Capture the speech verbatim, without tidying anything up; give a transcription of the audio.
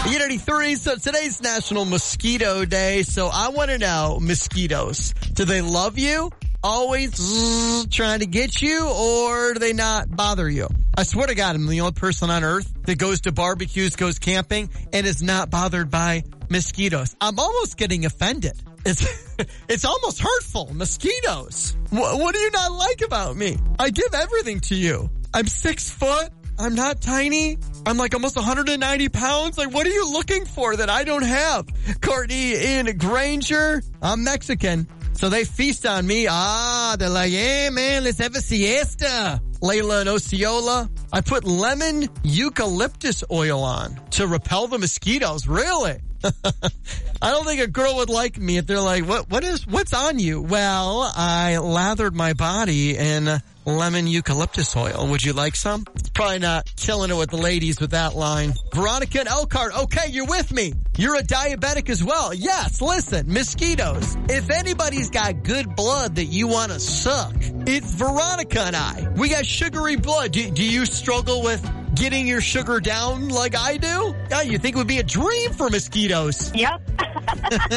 Unity three, so today's National Mosquito Day, so I want to know, mosquitoes, do they love you? Always zzz, trying to get you, or do they not bother you? I swear to God, I'm the only person on earth that goes to barbecues, goes camping, and is not bothered by mosquitoes. I'm almost getting offended. It's it's almost hurtful. Mosquitoes. What, what do you not like about me? I give everything to you. I'm six foot. I'm not tiny. I'm like almost one hundred ninety pounds. Like, what are you looking for that I don't have? Courtney in Granger. I'm Mexican, so they feast on me. Ah, they're like, hey, man, let's have a siesta. Layla and Osceola. I put lemon eucalyptus oil on to repel the mosquitoes. Really? I don't think a girl would like me if they're like, what, what is, what's on you? Well, I lathered my body in lemon eucalyptus oil. Would you like some? Probably not killing it with the ladies with that line. Veronica and Elkhart. Okay, you're with me. You're a diabetic as well. Yes, listen, mosquitoes. If anybody's got good blood that you want to suck, it's Veronica and I. We got sugary blood. Do, do you struggle with getting your sugar down like I do? Yeah, you think it would be a dream for mosquitoes. Yep.